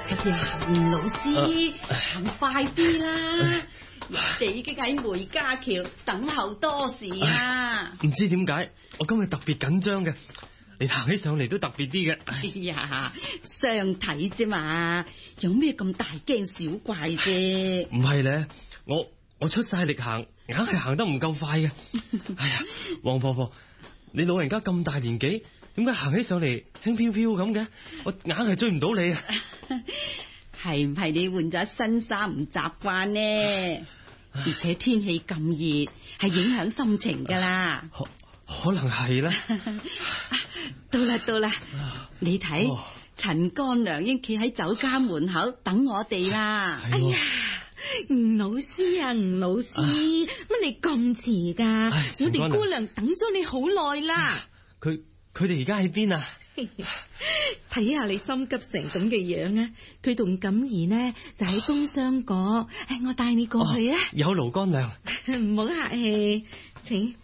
哎呀，吳老師，行快啲啦！人哋已經喺梅家橋等候多時啊！ 唔知點解，我今日特別緊張嘅，你行起上嚟都特別啲嘅。 哎呀，相睇啫嘛，有咩咁大驚小怪啫？ 唔係咧，我出晒力行，硬係行得唔夠快嘅。哎呀，黃婆婆，你老人家咁大年紀，點解行起上嚟輕飄飄咁嘅？我硬係追唔到你啊！ 係唔係你換咗新衫唔習慣呢？而且天氣咁熱，係影響心情噶啦。 可能係啦。 到啦，你睇陳乾娘已經企喺酒家門口等我哋啦。 哎呀，吳老師啊，吳老師，乜你咁遲噶？我哋姑娘等咗你好耐啦。 佢哋而家喺邊啊？ 睇下你心急成咁嘅樣啊！佢同錦兒呢就喺東廂嗰，我帶你過去啊！ 有勞乾娘， 唔好客氣，請。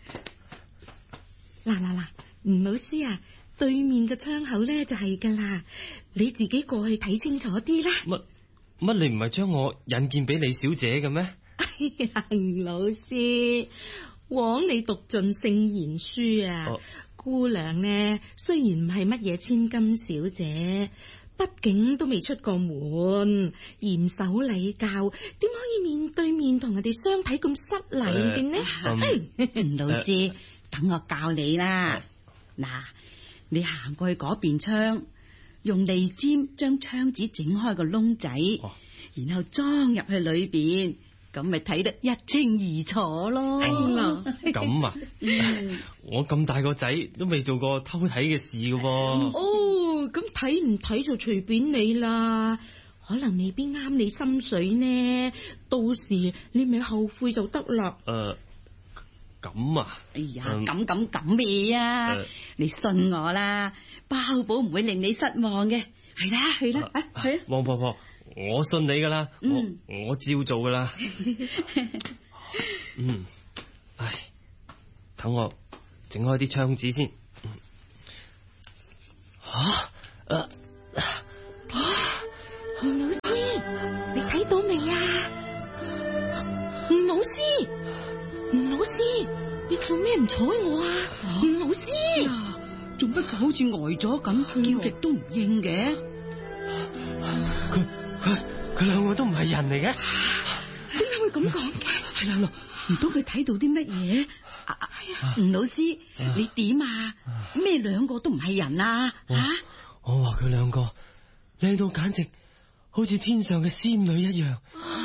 嗱，吳老師啊，對面嘅窗口咧就係噶啦，你自己過去睇清楚啲啦。 乜你唔係將我引薦俾李小姐嘅咩？ 哎呀，吳老師，枉你讀盡聖賢書啊！姑娘呢，雖然唔係乜嘢千金小姐，畢竟都未出過門，嚴守禮教，點可以面對面同人哋相睇咁失禮嘅呢？ 吳老師，等我教你啦。嗱，你行過去嗰邊窗，用利尖將窗紙整開個窿仔，然後裝入去裏邊。咁咪睇得一清二楚咯。 咁啊，我咁大個仔都未做過偷睇嘅事嘅噃。 哦，咁睇唔睇就隨便你啦，可能未必啱你心水呢，到時你咪後悔就得啦。 咁啊？ 哎呀，咁咩啊？你信我啦，包保唔會令你失望嘅。係啦，去啦， 黃婆婆。我信你噶啦，我照做噶啦。唉，等我整開啲窗紙先。 吳老師，你睇到未啊？吳老師，你做咩唔睬我啊？吳老師， 做乜好似呆咗咁，叫極都唔應嘅？ 佢兩個都唔係人嚟嘅， 點解會咁講嘅？ 係啦，唔通佢睇到啲乜嘢？吳老師，你點啊？咩兩個都唔係人啊？ 我話佢兩個靚到簡直好似天上嘅仙女一樣，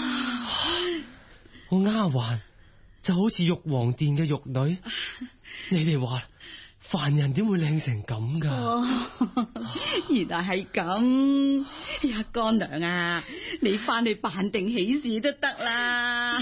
我丫鬟就好似玉皇殿嘅玉女，你哋話凡人點會靚成咁噶？ 原來係咁呀，乾娘啊，你翻去辦定喜事都得啦。